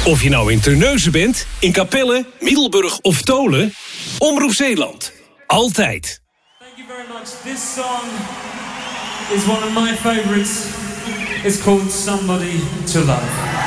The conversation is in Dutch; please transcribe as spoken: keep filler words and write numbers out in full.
Of je nou in Terneuzen bent, in Capelle, Middelburg of Tolen, Omroep Zeeland. Altijd. Thank you very much. This song is one of my favorites. It's called Somebody to Love.